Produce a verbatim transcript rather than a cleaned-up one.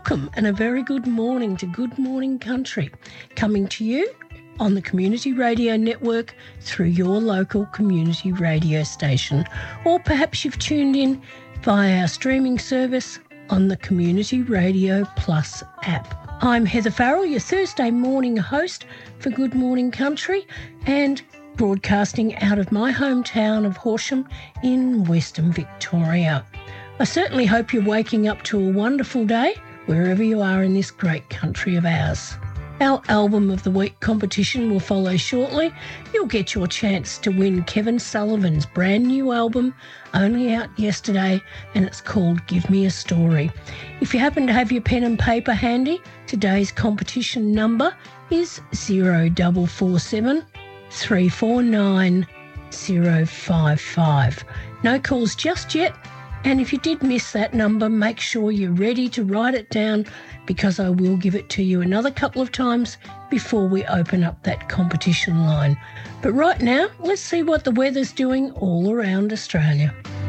Welcome and a very good morning to Good Morning Country, coming to you on the Community Radio Network through your local community radio station, or perhaps you've tuned in via our streaming service on the Community Radio Plus app. I'm Heather Farrell, your Thursday morning host for Good Morning Country, and broadcasting out of my hometown of Horsham in Western Victoria. I certainly hope you're waking up to a wonderful day wherever you are in this great country of ours. Our Album of the Week competition will follow shortly. You'll get your chance to win Kevin Sullivan's brand new album, only out yesterday, and it's called Give Me a Story. If you happen to have your pen and paper handy, today's competition number is zero four four seven, three four nine, zero five five. No calls just yet. And if you did miss that number, make sure you're ready to write it down, because I will give it to you another couple of times before we open up that competition line. But right now, let's see what the weather's doing all around Australia.